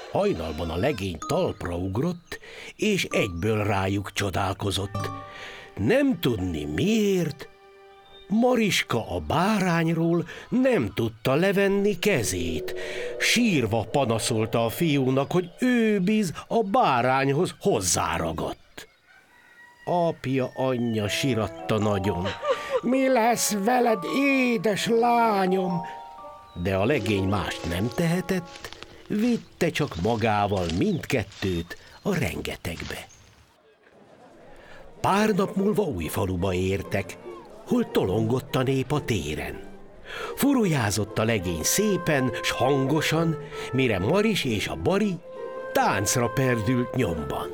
Hajnalban a legény talpra ugrott, és egyből rájuk csodálkozott. Nem tudni miért, Mariska a bárányról nem tudta levenni kezét. Sírva panaszolta a fiúnak, hogy ő biz a bárányhoz hozzáragadt. Apja, anyja siratta nagyon. Mi lesz veled, édes lányom? De a legény mást nem tehetett, vitte csak magával mindkettőt a rengetegbe. Pár nap múlva Újfaluba értek, hol tolongott a nép a téren. Furujázott a legény szépen s hangosan, mire Maris és a Bari táncra perdült nyomban.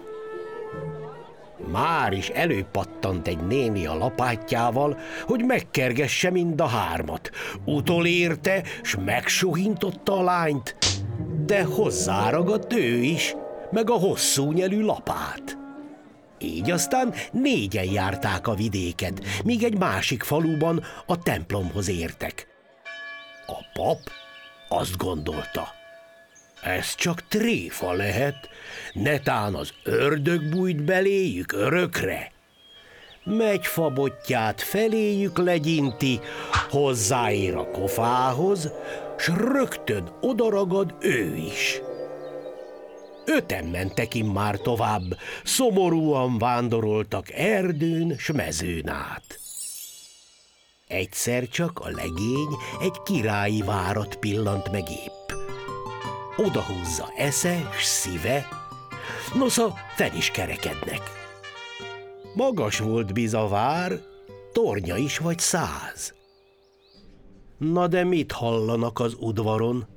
Már is előpattant egy néni a lapátjával, hogy megkergesse mind a hármat. Utolérte, s megsuhintotta a lányt, de hozzáragadt ő is, meg a hosszú nyelű lapát. Így aztán négyen járták a vidéket, míg egy másik faluban a templomhoz értek. A pap azt gondolta, ez csak tréfa lehet, netán az ördög bújt beléjük örökre. Megy fabottyát feléjük legyinti, hozzáér a kofához, s rögtön odaragad ő is. Öten mentek immár tovább, szomorúan vándoroltak erdőn s mezőn át. Egyszer csak a legény egy királyi várat pillant meg épp. Odahúzza esze s szíve, nosza fel is kerekednek. Magas volt biz a vár, tornya is vagy 100. Na de mit hallanak az udvaron?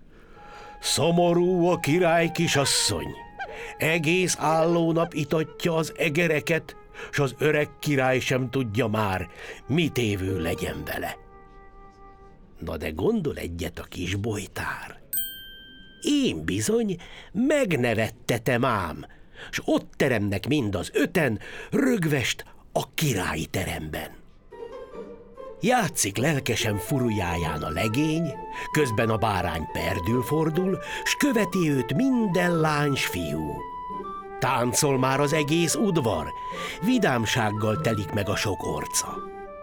Szomorú a király kisasszony, egész állónap itatja az egereket, s az öreg király sem tudja már, mit évő legyen vele. Na de gondol egyet a kis bojtár. Én bizony megnevettetem ám, s ott teremnek mind az 5-en rögvest a királyi teremben. Játszik lelkesen furujáján a legény, közben a bárány perdül fordul, s követi őt minden lány s fiú. Táncol már az egész udvar, vidámsággal telik meg a sok orca.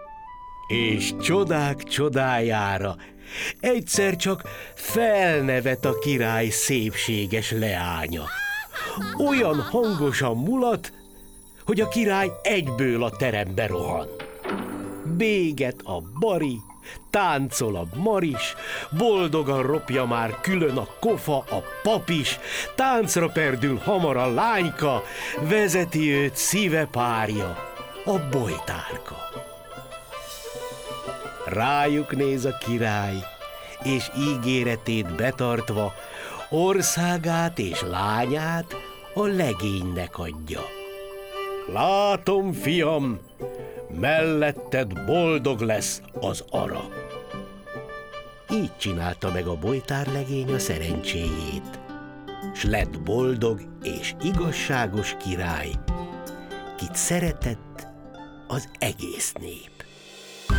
És csodák csodájára egyszer csak felnevet a király szépséges leánya. Olyan hangosan mulat, hogy a király egyből a terembe rohan. Béget a Bari, táncol a Maris, boldogan ropja már külön a kofa, a pap is, táncra perdül hamar a lányka, vezeti őt szíve párja, a bojtárka. Rájuk néz a király, és ígéretét betartva országát és lányát a legénynek adja. Látom, fiam, melletted boldog lesz az ara. Így csinálta meg a bojtárlegény a szerencséjét, s lett boldog és igazságos király, kit szeretett az egész nép.